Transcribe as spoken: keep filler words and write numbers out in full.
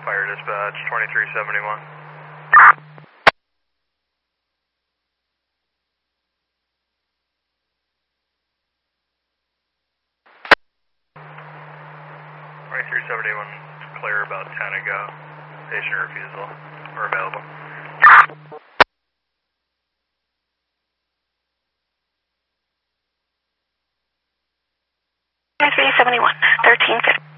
Fire dispatch, twenty-three seventy-one. twenty-three seventy-one, clear about ten ago. Patient refusal, we're available. twenty-three seventy-one, thirteen fifty.